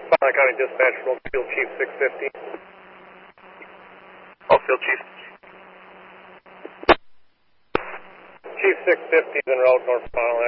Fine County Dispatch, Roll Field Chief 650. Roll Field Chief. Chief 650 is en route north File